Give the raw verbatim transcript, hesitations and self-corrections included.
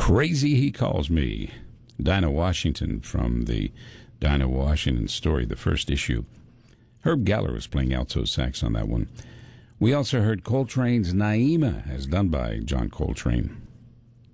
Crazy He Calls Me. Dinah Washington from the Dinah Washington story, the first issue. Herb Galler was playing alto sax on that one. We also heard Coltrane's Naima, as done by John Coltrane.